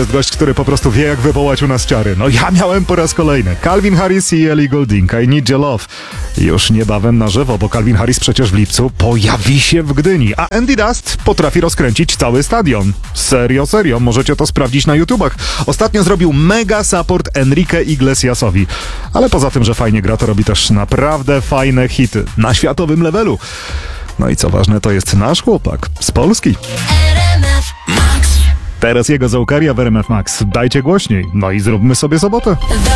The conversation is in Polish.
jest gość, który po prostu wie, jak wywołać u nas czary. No ja miałem po raz kolejny. Calvin Harris i Ellie Goulding, I Need Your Love. Już niebawem na żywo, bo Calvin Harris przecież w lipcu pojawi się w Gdyni, a Andy Dust potrafi rozkręcić cały stadion. Serio, możecie to sprawdzić na YouTubach. Ostatnio zrobił mega support Enrique Iglesiasowi. Ale poza tym, że fajnie gra, to robi też naprawdę fajne hity na światowym levelu. No i co ważne, to jest nasz chłopak z Polski. Teraz jego zaukaria w RMF Max. Dajcie głośniej, no i zróbmy sobie sobotę.